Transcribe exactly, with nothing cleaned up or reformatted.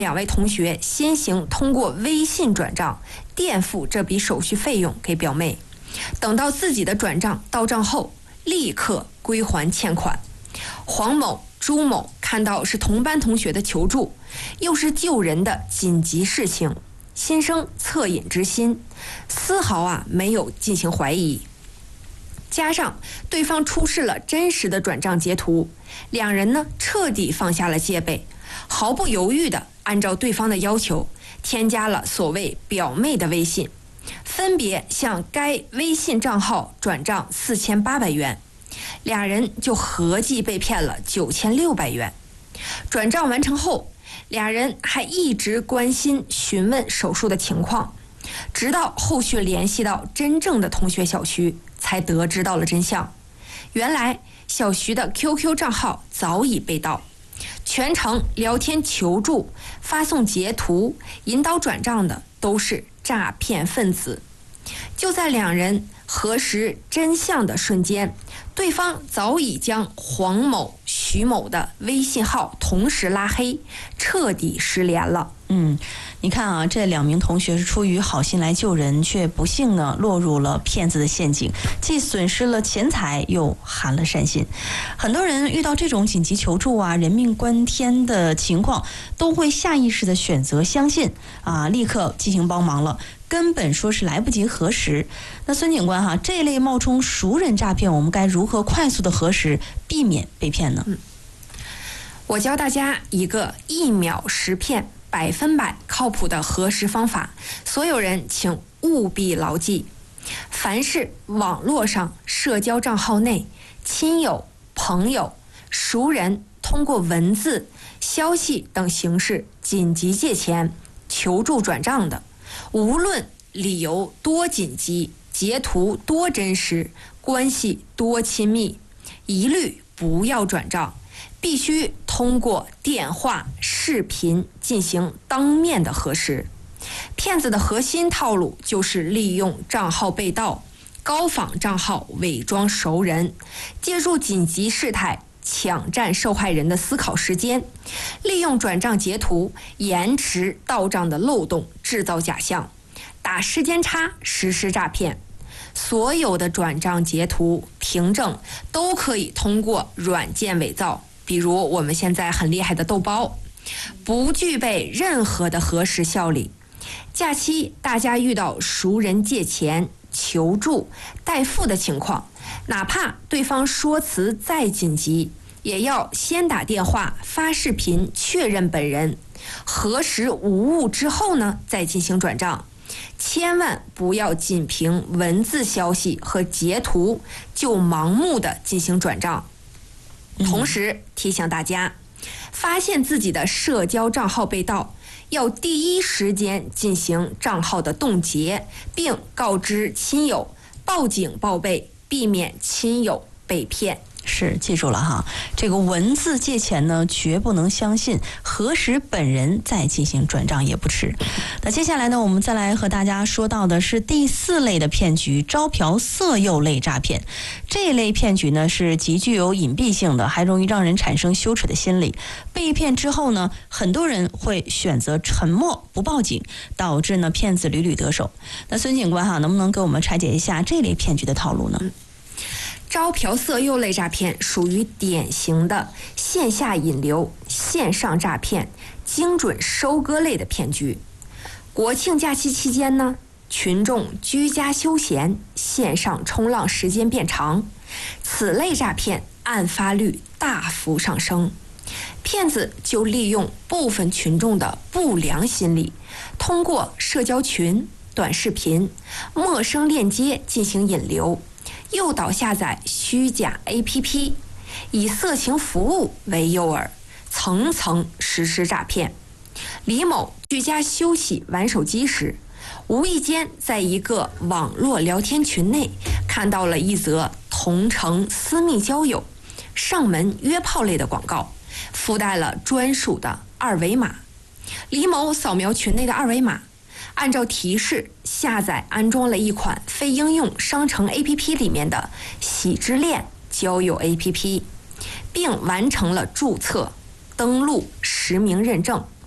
两位同学先行通过微信转账垫付这笔手续费用给表妹，等到自己的转账到账后，立刻归还欠款。黄某、朱某看到是同班同学的求助，又是救人的紧急事情，心生恻隐之心，丝毫啊没有进行怀疑。加上对方出示了真实的转账截图，两人呢彻底放下了戒备，毫不犹豫地按照对方的要求添加了所谓表妹的微信，分别向该微信账号转账四千八百元，俩人就合计被骗了九千六百元。转账完成后，俩人还一直关心询问手术的情况，直到后续联系到真正的同学小徐，才得知到了真相。原来小徐的 Q Q 账号早已被盗，全程聊天求助、发送截图、引导转账的都是诈骗分子。就在两人核实真相的瞬间，对方早已将黄某、徐某的微信号同时拉黑，彻底失联了。 嗯，你看啊，这两名同学是出于好心来救人，却不幸呢落入了骗子的陷阱，既损失了钱财，又寒了善心。很多人遇到这种紧急求助啊、人命关天的情况，都会下意识的选择相信啊，立刻进行帮忙了，根本说是来不及核实。那孙警官哈、啊，这类冒充熟人诈骗，我们该如何快速的核实，避免被骗呢？ 嗯，我教大家一个一秒识骗、百分百靠谱的核实方法，所有人请务必牢记。凡是网络上社交账号内亲友、朋友、熟人通过文字、消息等形式紧急借钱、求助转账的，无论理由多紧急、截图多真实、关系多亲密，一律不要转账，必须通过电话、视频进行当面的核实。骗子的核心套路就是利用账号被盗，高仿账号伪装熟人，借助紧急事态抢占受害人的思考时间，利用转账截图延迟到账的漏洞制造假象，打时间差实施诈骗。所有的转账截图凭证都可以通过软件伪造，比如我们现在很厉害的豆包，不具备任何的核实效力。假期大家遇到熟人借钱、求助、代付的情况，哪怕对方说辞再紧急，也要先打电话、发视频确认本人，核实无误之后呢，再进行转账。千万不要仅凭文字消息和截图就盲目的进行转账。同时提醒大家，发现自己的社交账号被盗，要第一时间进行账号的冻结，并告知亲友，报警报备，避免亲友被骗。 是，记住了哈，这个文字借钱呢，绝不能相信，核实本人再进行转账也不迟。那接下来呢，我们再来和大家说到的是第四类的骗局——招嫖色诱类诈骗。这类骗局呢是极具有隐蔽性的，还容易让人产生羞耻的心理。被骗之后呢，很多人会选择沉默不报警，导致呢骗子屡屡得手。那孙警官哈，能不能给我们拆解一下这类骗局的套路呢？ 嗯，招嫖色诱类诈骗属于典型的线下引流、线上诈骗、精准收割类的骗局。国庆假期期间呢，群众居家休闲，线上冲浪时间变长，此类诈骗案发率大幅上升。骗子就利用部分群众的不良心理，通过社交群、短视频、陌生链接进行引流，诱导下载虚假 A P P， 以色情服务为诱饵，层层实施诈骗。李某居家休息玩手机时，无意间在一个网络聊天群内看到了一则同城私密交友、上门约炮类的广告，附带了专属的二维码。李某扫描群内的二维码，按照提示下载安装了一款非应用商城 A P P 里面的喜之恋交友 A P P， 并完成了注册、登录、实名认证。